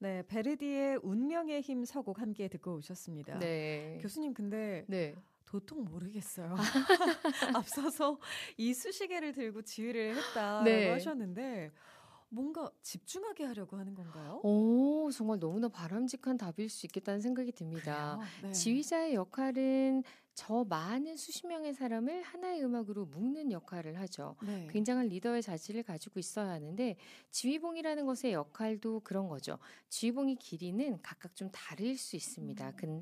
네, 베르디의 운명의 힘 서곡 함께 듣고 오셨습니다. 네. 교수님 근데 네. 도통 모르겠어요. 앞서서 이 수시계를 들고 지휘를 했다라고 네. 하셨는데 뭔가 집중하게 하려고 하는 건가요? 오, 정말 너무나 바람직한 답일 수 있겠다는 생각이 듭니다. 그래요? 네. 지휘자의 역할은 저 많은 수십 명의 사람을 하나의 음악으로 묶는 역할을 하죠. 네. 굉장한 리더의 자질을 가지고 있어야 하는데 지휘봉이라는 것의 역할도 그런 거죠. 지휘봉의 길이는 각각 좀 다를 수 있습니다.